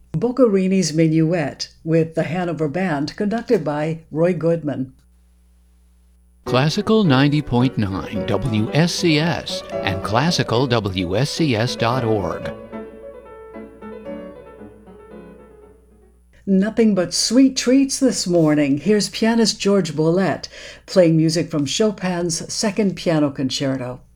Boccherini's Minuet with the Hanover Band, conducted by Roy Goodman. Classical 90.9 WSCS and classicalwscs.org. Nothing but sweet treats this morning. Here's pianist George Boulette playing music from Chopin's Second Piano Concerto.